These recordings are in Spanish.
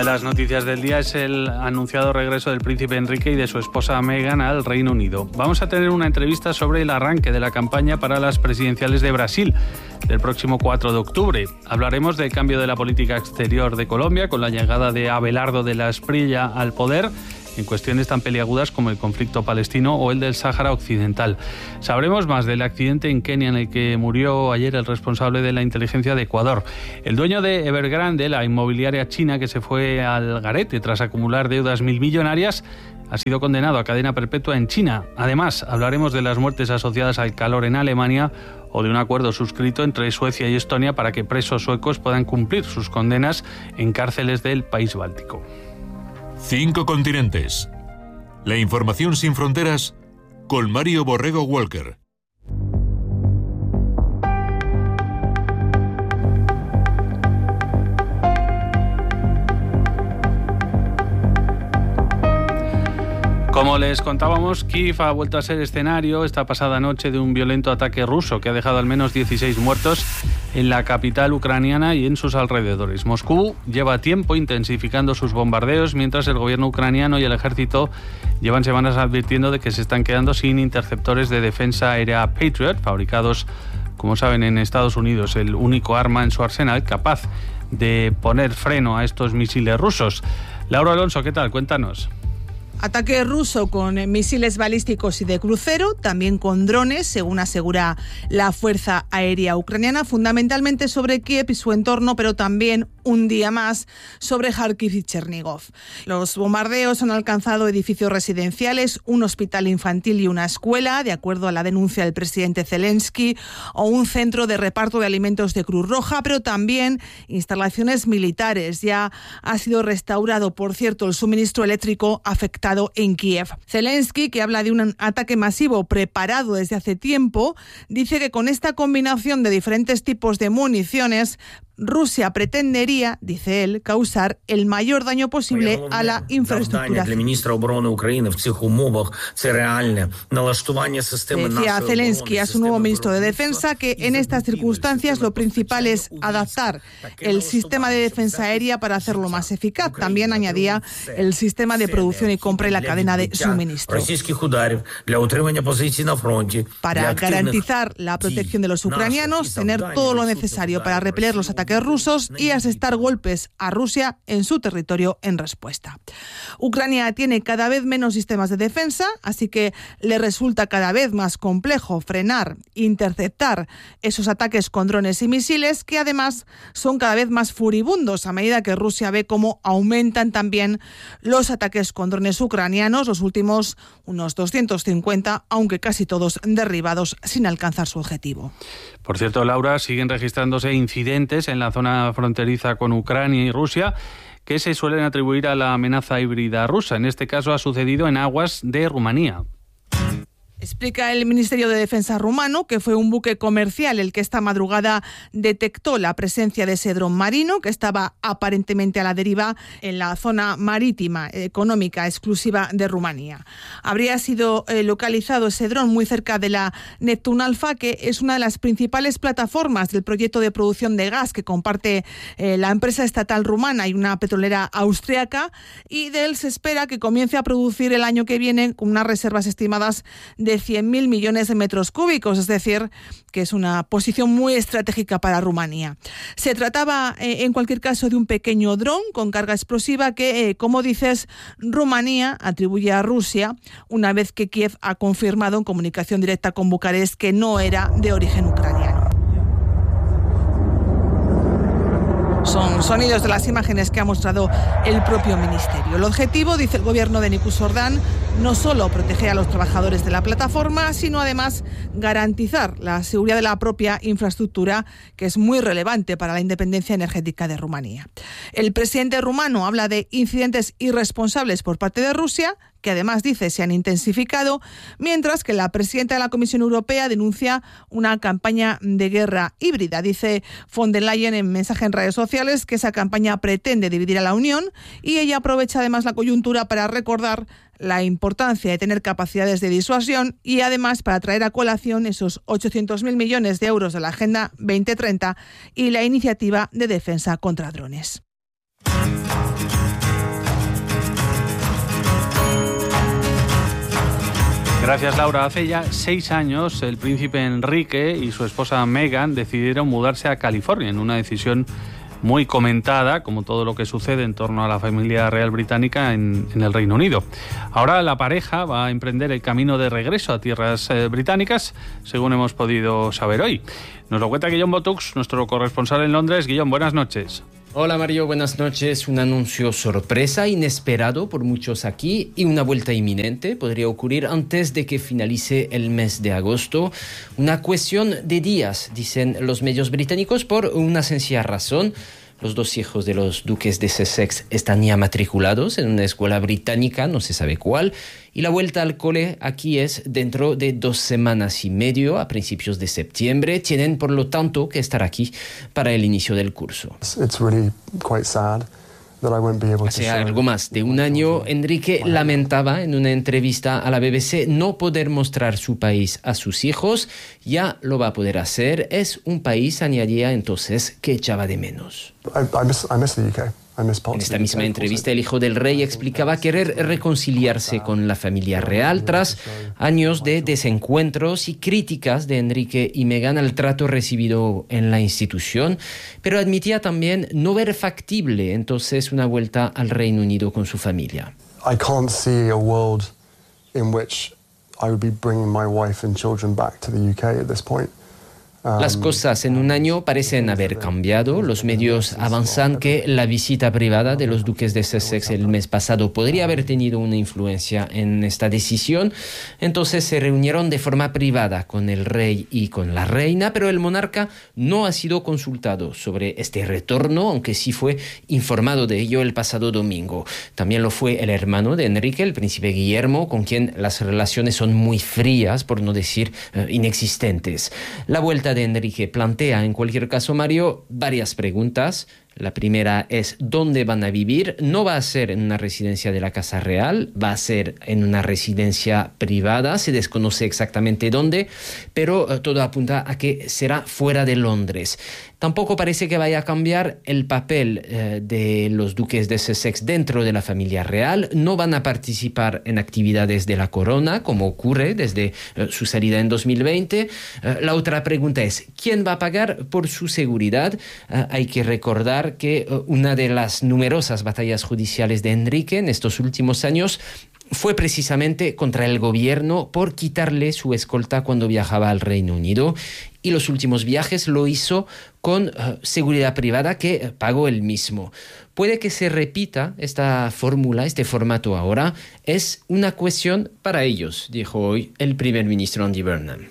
de las noticias del día es el anunciado regreso del príncipe Enrique y de su esposa Meghan al Reino Unido. Vamos a tener una entrevista sobre el arranque de la campaña para las presidenciales de Brasil del próximo 4 de octubre. Hablaremos del cambio de la política exterior de Colombia con la llegada de Abelardo de la Espriella al poder en cuestiones tan peliagudas como el conflicto palestino o el del Sáhara Occidental. Sabremos más del accidente en Kenia en el que murió ayer el responsable de la inteligencia de Ecuador. El dueño de Evergrande, la inmobiliaria china que se fue al garete tras acumular deudas milmillonarias, ha sido condenado a cadena perpetua en China. Además, hablaremos de las muertes asociadas al calor en Alemania o de un acuerdo suscrito entre Suecia y Estonia para que presos suecos puedan cumplir sus condenas en cárceles del país báltico. 5 continentes. La información sin fronteras con Mario Borrego Walker. Como les contábamos, Kiev ha vuelto a ser escenario esta pasada noche de un violento ataque ruso que ha dejado al menos 16 muertos en la capital ucraniana y en sus alrededores. Moscú lleva tiempo intensificando sus bombardeos, mientras el gobierno ucraniano y el ejército llevan semanas advirtiendo de que se están quedando sin interceptores de defensa aérea Patriot, fabricados, como saben, en Estados Unidos, el único arma en su arsenal capaz de poner freno a estos misiles rusos. Laura Alonso, ¿qué tal? Cuéntanos. Ataque ruso con misiles balísticos y de crucero, también con drones, según asegura la Fuerza Aérea Ucraniana, fundamentalmente sobre Kiev y su entorno, pero también un día más sobre Kharkiv y Chernigov. Los bombardeos han alcanzado edificios residenciales, un hospital infantil y una escuela, de acuerdo a la denuncia del presidente Zelensky, o un centro de reparto de alimentos de Cruz Roja, pero también instalaciones militares. Ya ha sido restaurado, por cierto, el suministro eléctrico afectado en Kiev. Zelensky, que habla de un ataque masivo preparado desde hace tiempo, dice que con esta combinación de diferentes tipos de municiones, Rusia pretendería, dice él, causar el mayor daño posible a la infraestructura. Decía Zelensky a su nuevo ministro de Defensa que en estas circunstancias lo principal es adaptar el sistema de defensa aérea para hacerlo más eficaz. También añadía el sistema de producción y compra y la cadena de suministro. Para garantizar la protección de los ucranianos, tener todo lo necesario para repeler los ataques rusos y asestar golpes a Rusia en su territorio en respuesta. Ucrania tiene cada vez menos sistemas de defensa, así que le resulta cada vez más complejo frenar, interceptar esos ataques con drones y misiles, que además son cada vez más furibundos a medida que Rusia ve cómo aumentan también los ataques con drones ucranianos, los últimos unos 250, aunque casi todos derribados sin alcanzar su objetivo. Por cierto, Laura, siguen registrándose incidentes en la zona fronteriza con Ucrania y Rusia que se suelen atribuir a la amenaza híbrida rusa. En este caso ha sucedido en aguas de Rumanía. Explica el Ministerio de Defensa rumano que fue un buque comercial el que esta madrugada detectó la presencia de ese dron marino que estaba aparentemente a la deriva en la zona marítima económica exclusiva de Rumanía. Habría sido localizado ese dron muy cerca de la Neptune Alpha, que es una de las principales plataformas del proyecto de producción de gas que comparte la empresa estatal rumana y una petrolera austriaca, y de él se espera que comience a producir el año que viene con unas reservas estimadas de 100.000 millones de metros cúbicos, es decir, que es una posición muy estratégica para Rumanía. Se trataba, en cualquier caso, de un pequeño dron con carga explosiva que, como dices, Rumanía atribuye a Rusia, una vez que Kiev ha confirmado en comunicación directa con Bucarest que no era de origen ucraniano. Son sonidos de las imágenes que ha mostrado el propio ministerio. El objetivo, dice el gobierno de Nikus Ordán, no solo proteger a los trabajadores de la plataforma, sino además garantizar la seguridad de la propia infraestructura, que es muy relevante para la independencia energética de Rumanía. El presidente rumano habla de incidentes irresponsables por parte de Rusia, que además dice se han intensificado, mientras que la presidenta de la Comisión Europea denuncia una campaña de guerra híbrida. Dice von der Leyen en mensaje en redes sociales que esa campaña pretende dividir a la Unión, y ella aprovecha además la coyuntura para recordar la importancia de tener capacidades de disuasión y además para traer a colación esos 800.000 millones de euros de la Agenda 2030 y la iniciativa de defensa contra drones. Gracias, Laura. Hace ya 6 años el príncipe Enrique y su esposa Meghan decidieron mudarse a California en una decisión muy comentada, como todo lo que sucede en torno a la familia real británica en el Reino Unido. Ahora la pareja va a emprender el camino de regreso a tierras británicas, según hemos podido saber hoy. Nos lo cuenta Guillaume Botux, nuestro corresponsal en Londres. Guillaume, buenas noches. Hola Mario, buenas noches. Un anuncio sorpresa, inesperado por muchos aquí y una vuelta inminente. Podría ocurrir antes de que finalice el mes de agosto. Una cuestión de días, dicen los medios británicos, por una sencilla razón. Los 2 hijos de los duques de Sussex están ya matriculados en una escuela británica, no se sabe cuál, y la vuelta al cole aquí es dentro de 2 semanas y media, a principios de septiembre. Tienen, por lo tanto, que estar aquí para el inicio del curso. Hace algo más de un año, Enrique lamentaba en una entrevista a la BBC no poder mostrar su país a sus hijos. Ya lo va a poder hacer. Es un país, añadía entonces, que echaba de menos. En esta misma entrevista, el hijo del rey explicaba querer reconciliarse con la familia real tras años de desencuentros y críticas de Enrique y Meghan al trato recibido en la institución, pero admitía también no ver factible entonces una vuelta al Reino Unido con su familia. I can't see a world in which I would be bringing my wife and children back to the UK at this point. Las cosas en un año parecen haber cambiado. Los medios avanzan que la visita privada de los duques de Sussex el mes pasado podría haber tenido una influencia en esta decisión. Entonces se reunieron de forma privada con el rey y con la reina, pero el monarca no ha sido consultado sobre este retorno, aunque sí fue informado de ello el pasado domingo. También lo fue el hermano de Enrique, el príncipe Guillermo, con quien las relaciones son muy frías, por no decir inexistentes. La vuelta de Enrique plantea, en cualquier caso, Mario, varias preguntas. La primera es ¿dónde van a vivir? No va a ser en una residencia de la Casa Real, va a ser en una residencia privada, se desconoce exactamente dónde, pero todo apunta a que será fuera de Londres. Tampoco parece que vaya a cambiar el papel de los duques de Sussex dentro de la familia real. No van a participar en actividades de la corona, como ocurre desde su salida en 2020. La otra pregunta es ¿quién va a pagar por su seguridad? Hay que recordar que una de las numerosas batallas judiciales de Enrique en estos últimos años fue precisamente contra el gobierno por quitarle su escolta cuando viajaba al Reino Unido, y los últimos viajes lo hizo con seguridad privada que pagó él mismo. Puede que se repita esta fórmula, este formato ahora. Es una cuestión para ellos, dijo hoy el primer ministro Andy Burnham.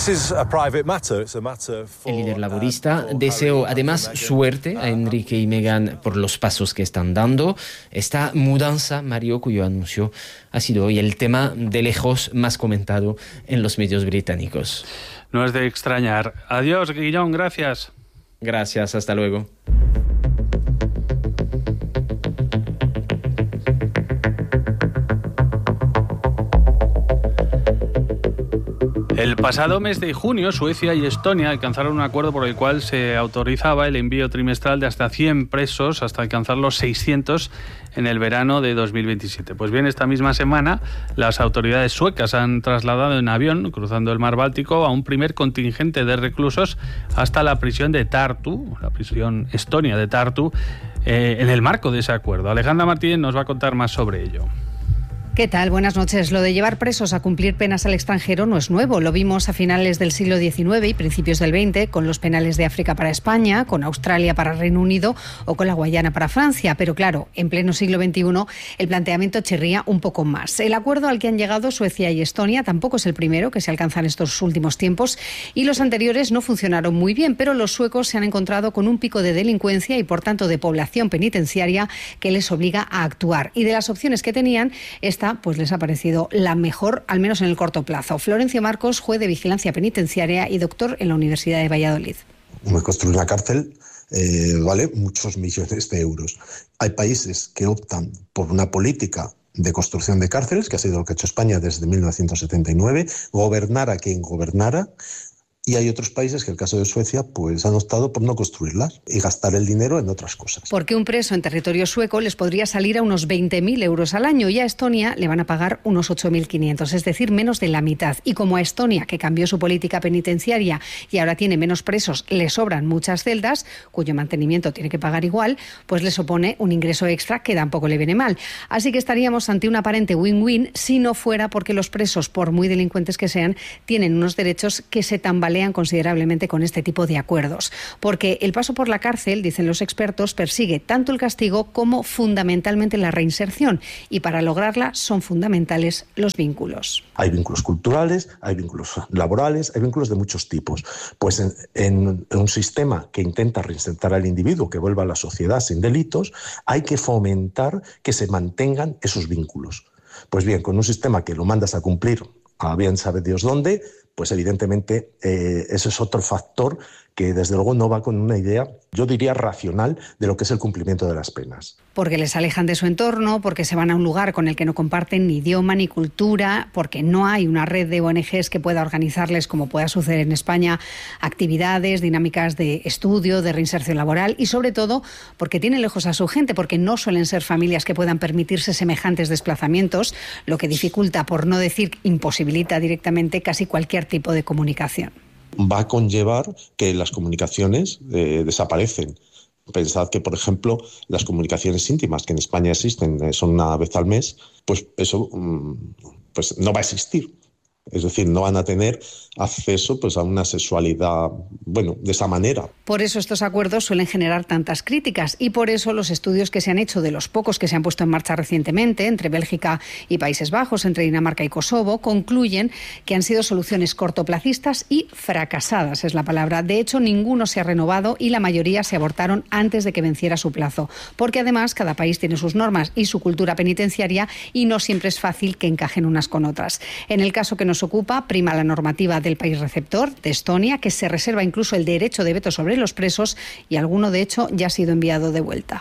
El líder laborista deseó además suerte a Enrique y Meghan por los pasos que están dando. Esta mudanza, Mario, cuyo anuncio ha sido hoy el tema de lejos más comentado en los medios británicos. No es de extrañar. Adiós, Guillaume, gracias. Gracias, hasta luego. El pasado mes de junio, Suecia y Estonia alcanzaron un acuerdo por el cual se autorizaba el envío trimestral de hasta 100 presos hasta alcanzar los 600 en el verano de 2027. Pues bien, esta misma semana las autoridades suecas han trasladado en avión, cruzando el mar Báltico, a un primer contingente de reclusos hasta la prisión de Tartu, la prisión estonia de Tartu, en el marco de ese acuerdo. Alejandra Martínez nos va a contar más sobre ello. ¿Qué tal? Buenas noches. Lo de llevar presos a cumplir penas al extranjero no es nuevo. Lo vimos a finales del siglo XIX y principios del XX con los penales de África para España, con Australia para Reino Unido o con la Guayana para Francia. Pero claro, en pleno siglo XXI el planteamiento chirría un poco más. El acuerdo al que han llegado Suecia y Estonia tampoco es el primero que se alcanza en estos últimos tiempos y los anteriores no funcionaron muy bien, pero los suecos se han encontrado con un pico de delincuencia y por tanto de población penitenciaria que les obliga a actuar. Y de las opciones que tenían, pues les ha parecido la mejor, al menos en el corto plazo. Florencio Marcos, juez de vigilancia penitenciaria y doctor en la Universidad de Valladolid. Construir una cárcel vale muchos millones de euros. Hay países que optan por una política de construcción de cárceles, que ha sido lo que ha hecho España desde 1979, gobernara quien gobernara. Y hay otros países, que el caso de Suecia, pues han optado por no construirlas y gastar el dinero en otras cosas. Porque un preso en territorio sueco les podría salir a unos 20.000 euros al año y a Estonia le van a pagar unos 8.500, es decir, menos de la mitad. Y como a Estonia, que cambió su política penitenciaria y ahora tiene menos presos, le sobran muchas celdas, cuyo mantenimiento tiene que pagar igual, pues le supone un ingreso extra que tampoco le viene mal. Así que estaríamos ante un aparente win-win si no fuera porque los presos, por muy delincuentes que sean, tienen unos derechos que se tambalean considerablemente con este tipo de acuerdos. Porque el paso por la cárcel, dicen los expertos, persigue tanto el castigo como fundamentalmente la reinserción. Y para lograrla son fundamentales los vínculos. Hay vínculos culturales, hay vínculos laborales, hay vínculos de muchos tipos. Pues en un sistema que intenta reinsertar al individuo, que vuelva a la sociedad sin delitos, hay que fomentar que se mantengan esos vínculos. Pues bien, con un sistema que lo mandas a cumplir a bien sabe Dios dónde, pues evidentemente ese es otro factor que desde luego no va con una idea, yo diría, racional de lo que es el cumplimiento de las penas. Porque les alejan de su entorno, porque se van a un lugar con el que no comparten ni idioma ni cultura, porque no hay una red de ONGs que pueda organizarles, como pueda suceder en España, actividades, dinámicas de estudio, de reinserción laboral y sobre todo porque tienen lejos a su gente, porque no suelen ser familias que puedan permitirse semejantes desplazamientos, lo que dificulta, por no decir imposibilita directamente, casi cualquier tipo de comunicación. Va a conllevar que las comunicaciones desaparecen. Pensad que, por ejemplo, las comunicaciones íntimas que en España existen son una vez al mes, pues eso pues no va a existir. Es decir, no van a tener acceso pues a una sexualidad, bueno, de esa manera. Por eso estos acuerdos suelen generar tantas críticas y por eso los estudios que se han hecho de los pocos que se han puesto en marcha recientemente, entre Bélgica y Países Bajos, entre Dinamarca y Kosovo, concluyen que han sido soluciones cortoplacistas y fracasadas, es la palabra. De hecho, ninguno se ha renovado y la mayoría se abortaron antes de que venciera su plazo. Porque además cada país tiene sus normas y su cultura penitenciaria y no siempre es fácil que encajen unas con otras. En el caso que nos ocupa, prima la normativa del país receptor, de Estonia, que se reserva incluso el derecho de veto sobre los presos y alguno, de hecho, ya ha sido enviado de vuelta.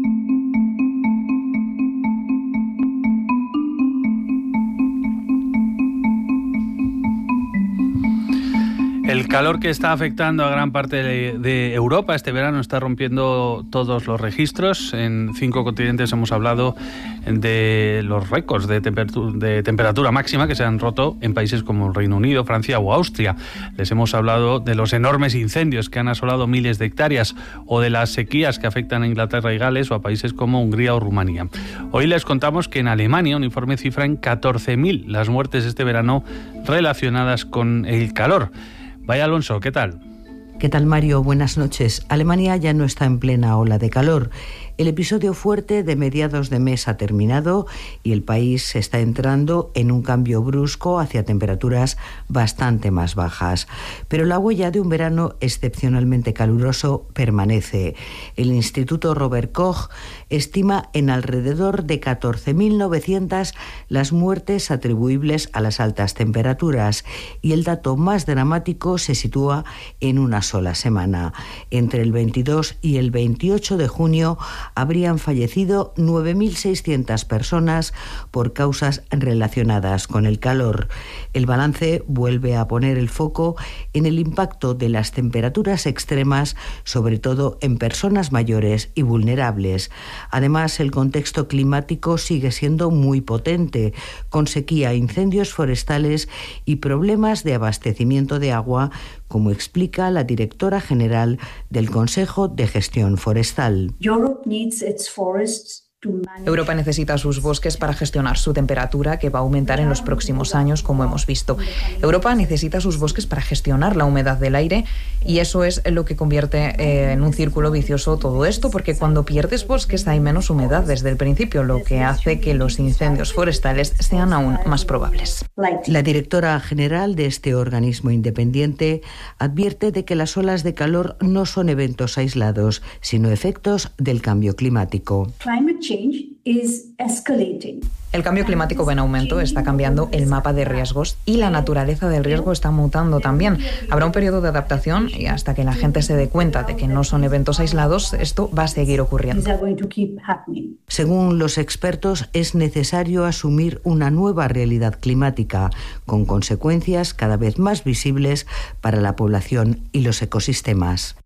El calor que está afectando a gran parte de Europa este verano está rompiendo todos los registros. En 5 continentes hemos hablado de los récords de temperatura máxima que se han roto en países como el Reino Unido, Francia o Austria. Les hemos hablado de los enormes incendios que han asolado miles de hectáreas o de las sequías que afectan a Inglaterra y Gales o a países como Hungría o Rumanía. Hoy les contamos que en Alemania un informe cifra en 14.000 las muertes este verano relacionadas con el calor. Vaya Alonso, ¿qué tal? ¿Qué tal, Mario? Buenas noches. Alemania ya no está en plena ola de calor. El episodio fuerte de mediados de mes ha terminado y el país está entrando en un cambio brusco hacia temperaturas bastante más bajas. Pero la huella de un verano excepcionalmente caluroso permanece. El Instituto Robert Koch estima en alrededor de 14.900 las muertes atribuibles a las altas temperaturas y el dato más dramático se sitúa en una sola semana. Entre el 22 y el 28 de junio habrían fallecido 9.600 personas por causas relacionadas con el calor. El balance vuelve a poner el foco en el impacto de las temperaturas extremas, sobre todo en personas mayores y vulnerables. Además, el contexto climático sigue siendo muy potente, con sequía, incendios forestales y problemas de abastecimiento de agua, como explica la directora general del Consejo de Gestión Forestal. Europa necesita sus bosques para gestionar su temperatura, que va a aumentar en los próximos años, como hemos visto. Europa necesita sus bosques para gestionar la humedad del aire y eso es lo que convierte en un círculo vicioso todo esto, porque cuando pierdes bosques hay menos humedad desde el principio, lo que hace que los incendios forestales sean aún más probables. La directora general de este organismo independiente advierte de que las olas de calor no son eventos aislados, sino efectos del cambio climático. El cambio climático va en aumento, está cambiando el mapa de riesgos y la naturaleza del riesgo está mutando también. Habrá un periodo de adaptación y hasta que la gente se dé cuenta de que no son eventos aislados, esto va a seguir ocurriendo. Según los expertos, es necesario asumir una nueva realidad climática, con consecuencias cada vez más visibles para la población y los ecosistemas.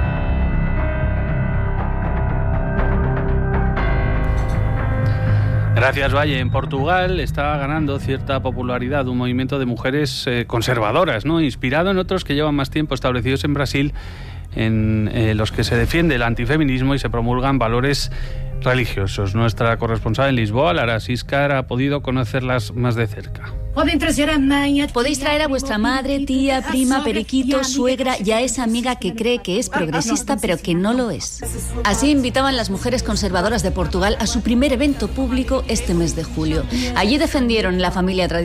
Gracias, Valle. En Portugal está ganando cierta popularidad un movimiento de mujeres conservadoras, ¿no? Inspirado en otros que llevan más tiempo establecidos en Brasil, en los que se defiende el antifeminismo y se promulgan valores religiosos. Nuestra corresponsal en Lisboa, Lara Siscar, ha podido conocerlas más de cerca. Podéis traer a vuestra madre, tía, prima, periquito, suegra y a esa amiga que cree que es progresista pero que no lo es. Así invitaban las mujeres conservadoras de Portugal a su primer evento público este mes de julio. Allí defendieron la familia tradicional